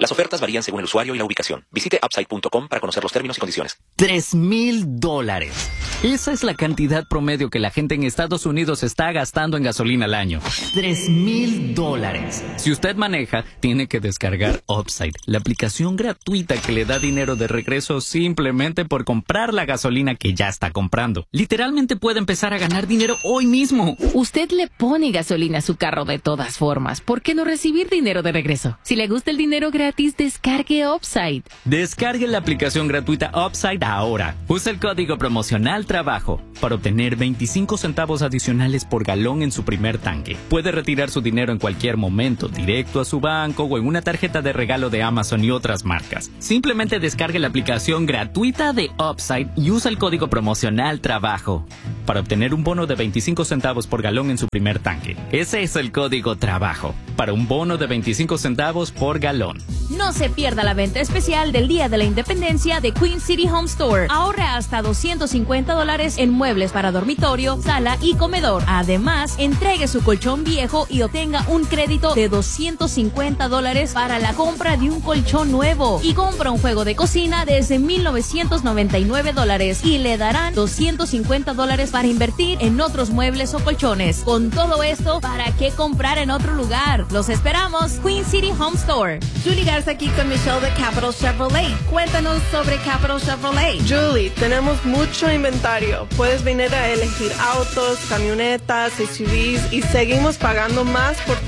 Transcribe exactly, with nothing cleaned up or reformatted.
Las ofertas varían según el usuario y la ubicación. Visite upside punto com para conocer los términos y condiciones. Tres mil dólares. Esa es la cantidad promedio que la gente en Estados Unidos está gastando en gasolina al año. Tres mil dólares. Si usted maneja, tiene que descargar Upside, la aplicación gratuita que le da dinero de regreso simplemente por comprar la gasolina que ya está comprando. Literalmente puede empezar a ganar dinero hoy mismo. Usted le pone gasolina a su carro de todas formas. ¿Por qué no recibir dinero de regreso? Si le gusta el dinero gratis, descargue Upside. Descargue la aplicación gratuita Upside ahora. Usa el código promocional TRABAJO para obtener veinticinco centavos adicionales por galón en su primer tanque. Puede retirar su dinero en cualquier momento, directo a su banco o en una tarjeta de regalo de Amazon y otras marcas. Simplemente descargue la aplicación gratuita de Upside y usa el código promocional TRABAJO para obtener un bono de veinticinco centavos por galón en su primer tanque. Ese es el código TRABAJO para un bono de veinticinco centavos por galón. No se pierda la venta especial del Día de la Independencia de Queen City Home Store. Ahorra hasta doscientos cincuenta dólares en muebles para dormitorio, sala y comedor. Además, entregue su colchón viejo y obtenga un crédito de doscientos cincuenta dólares para la compra de un colchón nuevo. Y compra un juego de cocina desde mil novecientos noventa y nueve dólares y le darán doscientos cincuenta dólares para invertir en otros muebles o colchones. Con todo esto, ¿para qué comprar en otro lugar? Los esperamos, Queen City Home Store. Julie Garza aquí con Michelle de Capital Chevrolet. Cuéntanos sobre Capital Chevrolet. Julie, tenemos mucho inventario. Puedes venir a elegir autos, camionetas, S U Vs y seguimos pagando más por